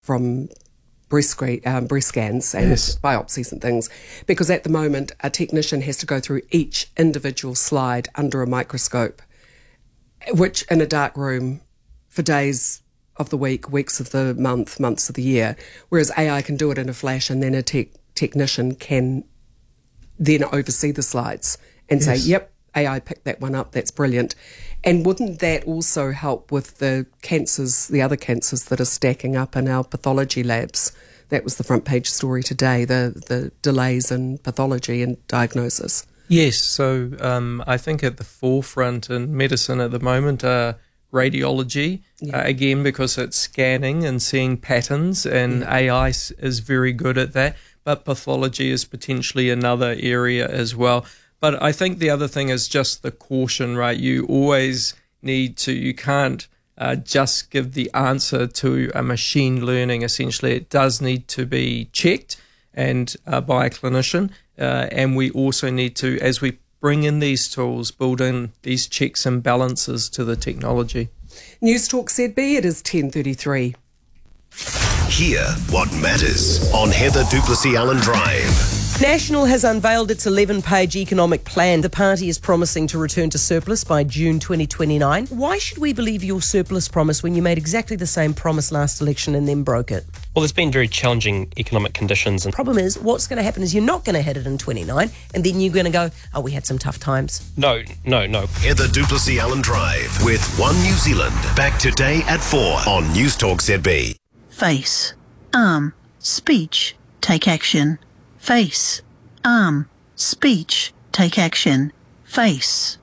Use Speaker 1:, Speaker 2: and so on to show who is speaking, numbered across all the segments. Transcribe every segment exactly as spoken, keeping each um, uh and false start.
Speaker 1: from breast, scre- um, breast scans and
Speaker 2: Yes.
Speaker 1: biopsies and things, because at the moment a technician has to go through each individual slide under a microscope, which in a dark room for days of the week, weeks of the month, months of the year, whereas A I can do it in a flash, and then a tech technician can then oversee the slides and
Speaker 2: Yes.
Speaker 1: say, yep, A I picked that one up, that's brilliant. And wouldn't that also help with the cancers, the other cancers that are stacking up in our pathology labs? That was the front page story today, the, the delays in pathology and diagnosis.
Speaker 3: Yes, so um, I think at the forefront in medicine at the moment are radiology,
Speaker 1: Yeah.
Speaker 3: uh, again, because it's scanning and seeing patterns, and
Speaker 1: Yeah.
Speaker 3: A I s- is very good at that, but pathology is potentially another area as well. But I think the other thing is just the caution, right? You always need to, you can't uh, just give the answer to a machine learning, essentially. It does need to be checked and uh, by a clinician, uh, and we also need to, as we bring in these tools, build in these checks and balances to the technology.
Speaker 1: News Talk Z B, it is ten thirty-three.
Speaker 4: Hear what matters on Heather Duplessis Allen Drive.
Speaker 5: National has unveiled its eleven-page economic plan. The party is promising to return to surplus by June twenty twenty-nine. Why should we believe your surplus promise when you made exactly the same promise last election and then broke it?
Speaker 6: Well, there's been very challenging economic conditions. And
Speaker 5: Problem is, what's going to happen is you're not going to hit it in twenty-nine, and then you're going to go, oh, we had some tough times.
Speaker 6: no, no, no.
Speaker 4: Heather Duplessis Allen Drive with One New Zealand. Back today at four on News Talk Z B.
Speaker 7: Face, arm, speech, take action. Face, arm, speech, take action. Face,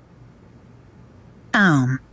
Speaker 7: arm,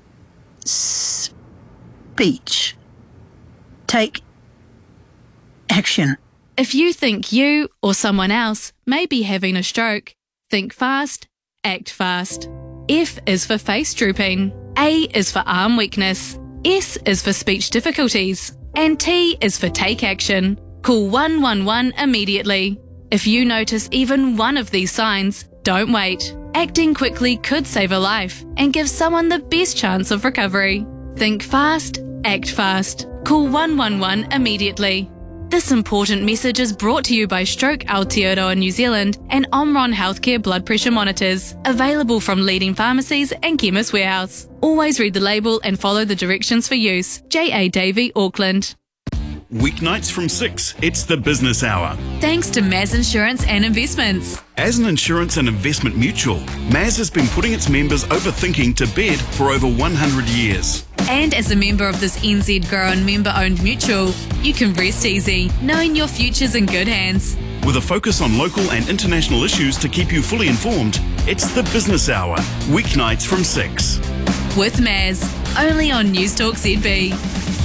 Speaker 7: speech, take action.
Speaker 8: If you think you or someone else may be having a stroke, think fast, act fast. F is for face drooping. A is for arm weakness. S is for speech difficulties. And T is for take action. Call one one one immediately. If you notice even one of these signs, don't wait. Acting quickly could save a life and give someone the best chance of recovery. Think fast, act fast. Call one one one immediately. This important message is brought to you by Stroke Aotearoa New Zealand and Omron Healthcare Blood Pressure Monitors, available from leading pharmacies and Chemist Warehouse. Always read the label and follow the directions for use. J A Davey, Auckland.
Speaker 9: Weeknights from six, it's the business hour.
Speaker 8: Thanks to Maz Insurance and Investments.
Speaker 9: As an insurance and investment mutual, Maz has been putting its members over thinking to bed for over one hundred years.
Speaker 8: And as a member of this N Z grown member-owned mutual, you can rest easy, knowing your future's in good hands.
Speaker 9: With a focus on local and international issues to keep you fully informed, it's the business hour, weeknights from six.
Speaker 8: With Maz, only on News Talk Z B.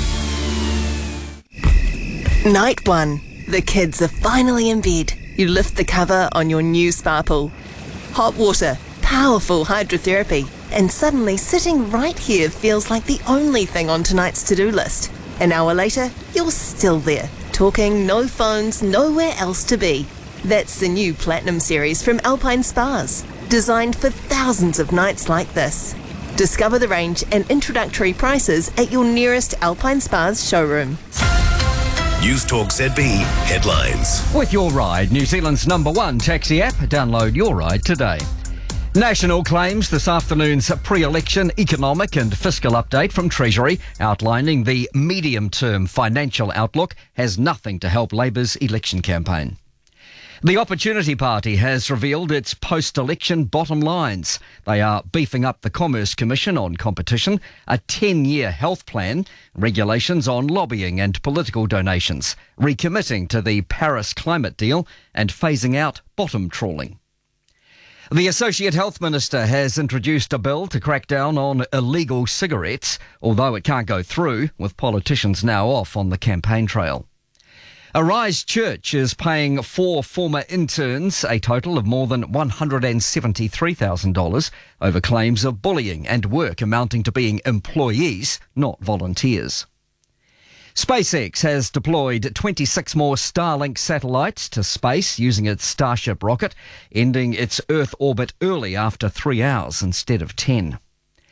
Speaker 10: Night one. The kids are finally in bed. You lift the cover on your new Sparkle. Hot water, powerful hydrotherapy, and suddenly sitting right here feels like the only thing on tonight's to-do list. An hour later, you're still there, talking, no phones, nowhere else to be. That's the new Platinum series from Alpine Spas, designed for thousands of nights like this. Discover the range and introductory prices at your nearest Alpine Spas showroom.
Speaker 4: News Talk Z B headlines.
Speaker 11: With Your Ride, New Zealand's number one taxi app. Download Your Ride today. National claims this afternoon's pre-election economic and fiscal update from Treasury outlining the medium-term financial outlook has nothing to help Labour's election campaign. The Opportunity Party has revealed its post-election bottom lines. They are beefing up the Commerce Commission on competition, a ten-year health plan, regulations on lobbying and political donations, recommitting to the Paris climate deal and phasing out bottom trawling. The Associate Health Minister has introduced a bill to crack down on illegal cigarettes, although it can't go through, with politicians now off on the campaign trail. Arise Church is paying four former interns a total of more than one hundred seventy-three thousand dollars over claims of bullying and work amounting to being employees, not volunteers. SpaceX has deployed twenty-six more Starlink satellites to space using its Starship rocket, ending its Earth orbit early after three hours instead of ten.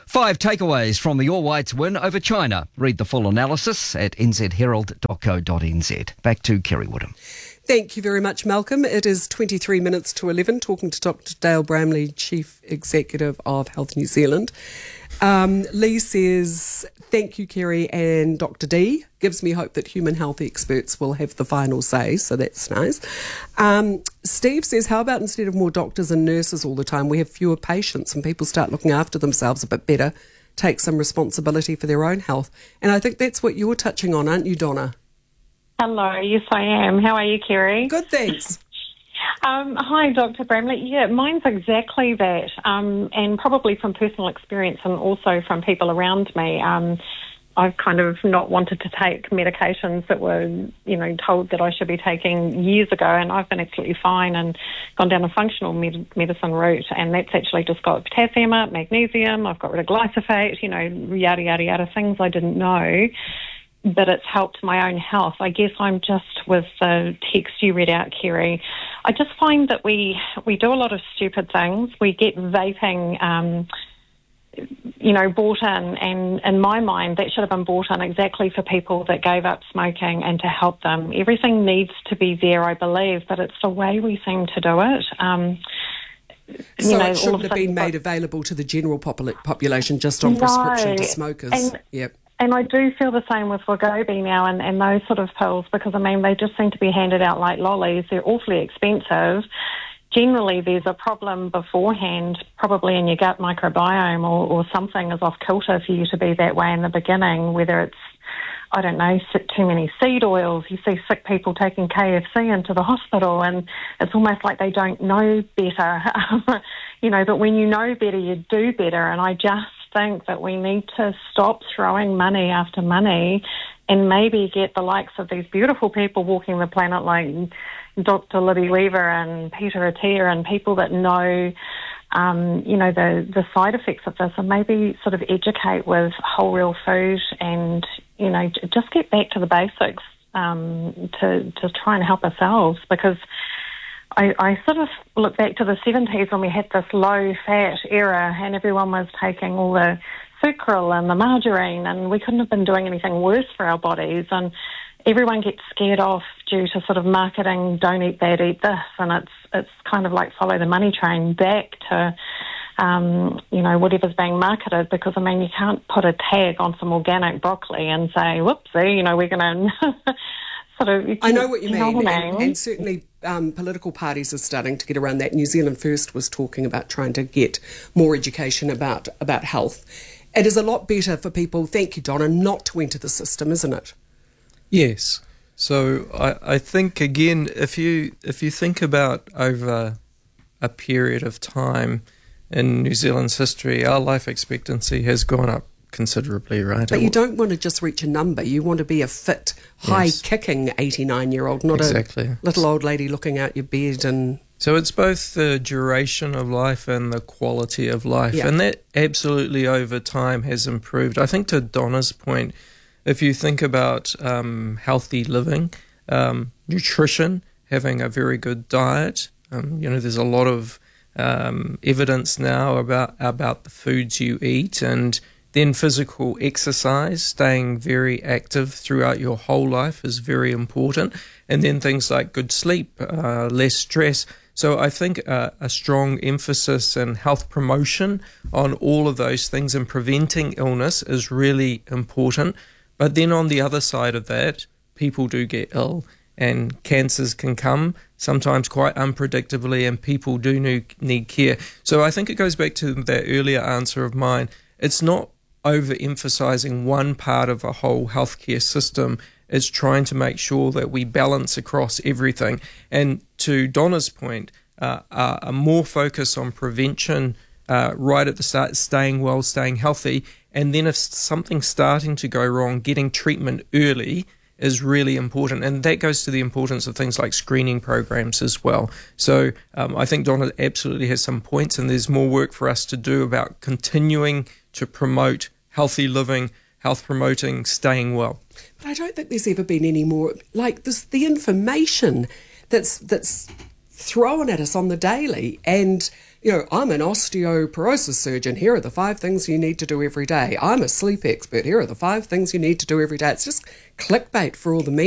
Speaker 11: Five takeaways from the All Whites win over China. Read the full analysis at n z herald dot co dot n z. Back to Kerry Woodham.
Speaker 1: Thank you very much, Malcolm. It is twenty-three minutes to eleven, talking to Doctor Dale Bramley, Chief Executive of Health New Zealand. Um, Lee says, thank you, Kerry, and Doctor D. Gives me hope that human health experts will have the final say, so that's nice. Um, Steve says, how about instead of more doctors and nurses all the time, we have fewer patients and people start looking after themselves a bit better, take some responsibility for their own health. And I think that's what you're touching on, aren't you, Donna?
Speaker 2: Hello, yes I am. How are you, Kerry?
Speaker 1: Good, thanks.
Speaker 2: Um, hi, Doctor Bramley. Yeah, mine's exactly that, um, and probably from personal experience and also from people around me. Um, I've kind of not wanted to take medications that were, you know, told that I should be taking years ago, and I've been absolutely fine and gone down a functional med- medicine route, and that's actually just got potassium up, magnesium, I've got rid of glyphosate, you know, yada, yada, yada, things I didn't know. But it's helped my own health. I guess I'm just with the text you read out, Kerry. I just find that we we do a lot of stupid things. We get vaping, um, you know, bought in, and in my mind, that should have been bought in exactly for people that gave up smoking and to help them. Everything needs to be there, I believe, but it's the way we seem to do it. Um,
Speaker 1: so
Speaker 2: you know,
Speaker 1: it shouldn't have been made available to the general popul- population just on
Speaker 2: no,
Speaker 1: prescription to smokers.
Speaker 2: And,
Speaker 1: yep.
Speaker 2: And I do feel the same with Wegovy now and, and those sort of pills because, I mean, they just seem to be handed out like lollies. They're awfully expensive. Generally, there's a problem beforehand, probably in your gut microbiome or, or something is off kilter for you to be that way in the beginning, whether it's, I don't know, too many seed oils. You see sick people taking K F C into the hospital and it's almost like they don't know better. You know, but when you know better, you do better. And I just think that we need to stop throwing money after money and maybe get the likes of these beautiful people walking the planet like Doctor Libby Weaver and Peter Attia and people that know, um, you know, the, the side effects of this and maybe sort of educate with whole real food and, you know, just get back to the basics um, to, to try and help ourselves because I, I sort of look back to the seventies when we had this low-fat era and everyone was taking all the sucral and the margarine and we couldn't have been doing anything worse for our bodies and everyone gets scared off due to sort of marketing, don't eat that, eat this, and it's it's kind of like follow the money train back to, um, you know, whatever's being marketed because, I mean, you can't put a tag on some organic broccoli and say, whoopsie, you know, we're going to... Sort of,
Speaker 1: I know what you, you mean,
Speaker 2: know
Speaker 1: and, and certainly um, political parties are starting to get around that. New Zealand First was talking about trying to get more education about, about health. It is a lot better for people, thank you, Donna, not to enter the system, isn't it?
Speaker 3: Yes. So I, I think, again, if you if you think about over a period of time in New Zealand's history, our life expectancy has gone up considerably, right?
Speaker 1: But you don't want to just reach a number. You want to be a fit, high-kicking eighty-nine-year-old, not
Speaker 3: exactly.
Speaker 1: a little old lady looking out your bed. And
Speaker 3: so it's both the duration of life and the quality of life,
Speaker 1: yeah.
Speaker 3: and that absolutely over time has improved. I think to Donna's point, if you think about um, healthy living, um, nutrition, having a very good diet, um, you know, there's a lot of um, evidence now about about the foods you eat and then physical exercise, staying very active throughout your whole life is very important. And then things like good sleep, uh, less stress. So I think uh, a strong emphasis and health promotion on all of those things and preventing illness is really important. But then on the other side of that, people do get ill and cancers can come sometimes quite unpredictably and people do need care. So I think it goes back to that earlier answer of mine. It's not overemphasizing one part of a whole healthcare system. It's trying to make sure that we balance across everything. And to Donna's point, uh, uh, a more focus on prevention uh, right at the start, staying well, staying healthy, and then if something's starting to go wrong, getting treatment early is really important. And that goes to the importance of things like screening programs as well. So um, I think Donna absolutely has some points, and there's more work for us to do about continuing to promote healthy living, health promoting, staying well.
Speaker 1: But I don't think there's ever been any more, like this, the information that's that's thrown at us on the daily. And, you know, I'm an osteoporosis surgeon. Here are the five things you need to do every day. I'm a sleep expert. Here are the five things you need to do every day. It's just clickbait for all the media.